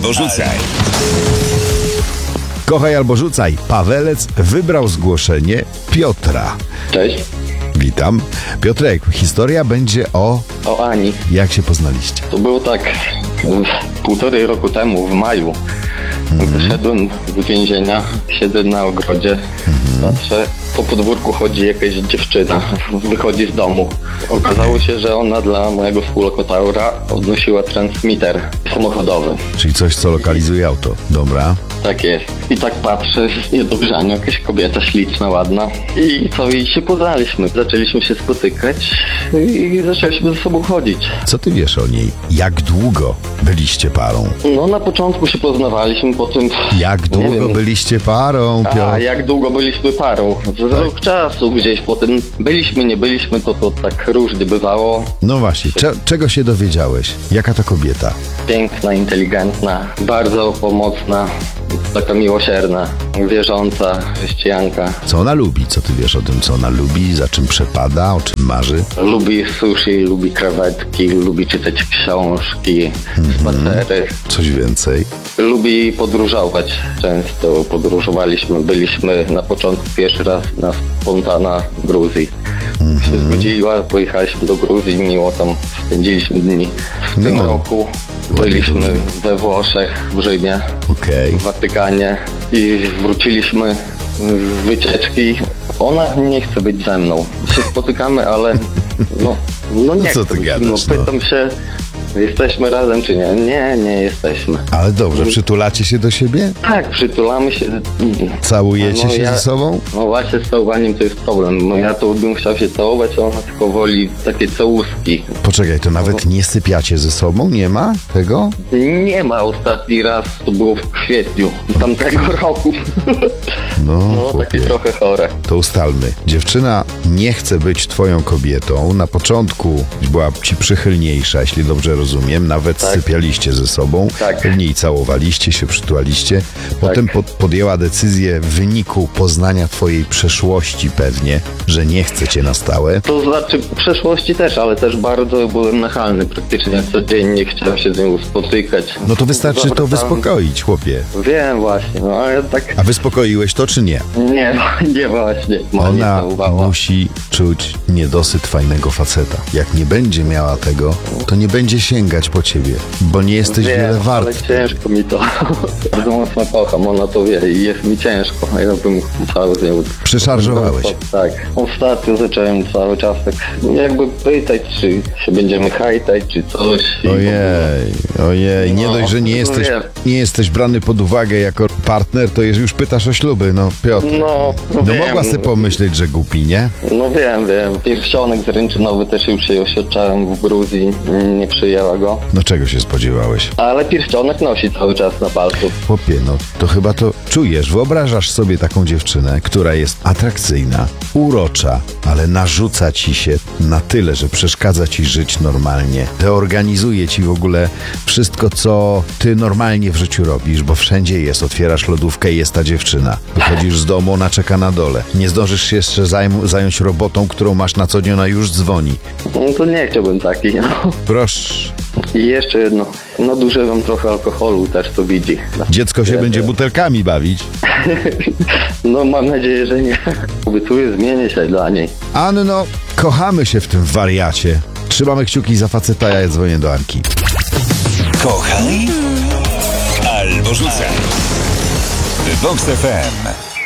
albo rzucaj. Kochaj albo rzucaj. Pawelec wybrał zgłoszenie Piotra. Cześć. Witam. Piotrek, historia będzie o... O Ani. Jak się poznaliście? To było tak 1,5 roku temu, w maju. Wyszedłem z więzienia, siedzę na ogrodzie, patrzę, po podwórku chodzi jakaś dziewczyna, wychodzi z domu. Okazało się, że ona dla mojego współlokatora odnosiła transmitter samochodowy. Czyli coś, co lokalizuje auto. Dobra. Tak jest. I tak patrzę, z niedogrzaniu, jakaś kobieta śliczna, ładna. I co, i się poznaliśmy. Zaczęliśmy się spotykać i zaczęliśmy ze sobą chodzić. Co ty wiesz o niej? Jak długo byliście parą? No na początku się poznawaliśmy, potem... Jak długo byliście parą, Piotr? A jak długo byliśmy parą? Z rok czasu gdzieś, potem byliśmy, nie byliśmy, to tak różnie bywało. No właśnie, czego się dowiedziałeś? Jaka to kobieta? Piękna, inteligentna, bardzo pomocna, taka miłosierna, wierząca, chrześcijanka. Co ona lubi? Co ty wiesz o tym, co ona lubi? Za czym przepada? O czym marzy? Lubi sushi, lubi krewetki, lubi czytać książki, spacery. Coś więcej? Lubi podróżować. Często podróżowaliśmy, byliśmy na początku pierwszy raz na spontana w Gruzji. Się zgodziła, pojechaliśmy do Gruzji, miło tam spędziliśmy dni. W tym roku byliśmy we Włoszech, w Rzymie, w Watykanie i wróciliśmy z wycieczki. Ona nie chce być ze mną. Się spotykamy, ale no nie co ty chce. gadasz, Pytam się, jesteśmy razem czy nie? Nie jesteśmy. Ale dobrze, przytulacie się do siebie? Tak, przytulamy się. Całujecie się ze sobą? No właśnie z całowaniem to jest problem. No ja to bym chciał się całować, a ona tylko woli takie całuski. Poczekaj, to nawet nie sypiacie ze sobą? Nie ma tego? Nie ma, ostatni raz to było w kwietniu tamtego roku. No takie trochę chore. To ustalmy. Dziewczyna nie chce być twoją kobietą. Na początku była ci przychylniejsza, jeśli dobrze rozumiem. Nawet sypialiście ze sobą. Pewnie i całowaliście się, przytulaliście. Potem podjęła decyzję w wyniku poznania twojej przeszłości pewnie, że nie chce cię na stałe. To znaczy w przeszłości też, ale też bardzo byłem nachalny. Praktycznie codziennie chciałem się z nią spotykać. No to wystarczy to wyspokoić, chłopie. Wiem właśnie, no ale tak... A wyspokoiłeś to, czy nie? Nie właśnie. Ona musi czuć niedosyt fajnego faceta. Jak nie będzie miała tego, to nie będzie sięgać po ciebie, bo nie jesteś wiele wart. Ale ciężko mi to. Bardzo mocno kocham, ona to wie i jest mi ciężko. Ja bym cały z nią... Przeszarżowałeś. Tak. Ostatnio zacząłem cały czas tak jakby pytać, czy się będziemy hajtać, czy coś. Ojej. Nie dość, że nie jesteś brany pod uwagę jako partner, to już pytasz o śluby, no Piotr. No mogła sobie pomyśleć, że głupi, nie? No wiem. Pierścionek zaręczynowy też już się oświadczałem w Gruzji, nie przyjęła go. No czego się spodziewałeś? Ale pierścionek nosi cały czas na palcu. Chłopie, no to chyba to czujesz. Wyobrażasz sobie taką dziewczynę, która jest atrakcyjna, urocza, ale narzuca ci się na tyle, że przeszkadza ci żyć normalnie. Deorganizuje ci w ogóle wszystko, co ty normalnie w życiu robisz, bo wszędzie jest. Otwierasz lodówkę i jest ta dziewczyna. Wychodzisz z domu, ona czeka na dole. Nie zdążysz się jeszcze zająć robotą, którą masz na co dzień, ona już dzwoni. No to nie chciałbym taki, no. Proszę. I jeszcze jedno. Nadużywam trochę alkoholu, też to widzi. Dziecko się będzie butelkami bawić. No mam nadzieję, że nie. Obiecuję zmienię się dla niej. Anno, kochamy się w tym wariacie. Trzymamy kciuki za faceta, ja dzwonię do Anki. Kochaj albo rzucaj. Vox FM.